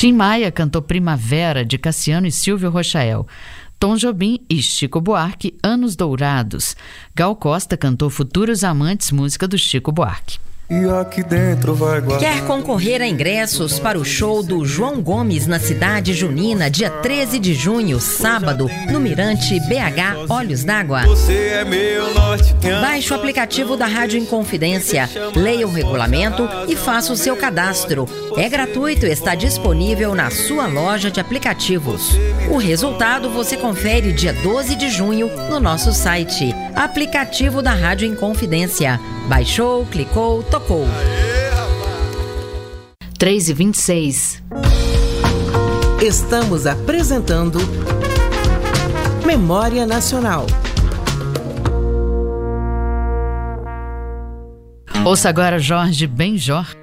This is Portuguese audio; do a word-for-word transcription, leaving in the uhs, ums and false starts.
Tim Maia cantou Primavera, de Cassiano e Silvio Rochael. Tom Jobim e Chico Buarque, Anos Dourados. Gal Costa cantou Futuros Amantes, música do Chico Buarque. E aqui dentro vai guardar. Quer concorrer a ingressos para o show do João Gomes na Cidade Junina, dia treze de junho, sábado, no Mirante B H Olhos d'Água? Você é meu norte. Baixe o aplicativo da Rádio Inconfidência, leia o regulamento e faça o seu cadastro. É gratuito e está disponível na sua loja de aplicativos. O resultado você confere dia doze de junho no nosso site. Aplicativo da Rádio Inconfidência. Baixou, clicou, tocou. três e vinte e seis. Estamos apresentando Memória Nacional. Ouça agora Jorge Benjor.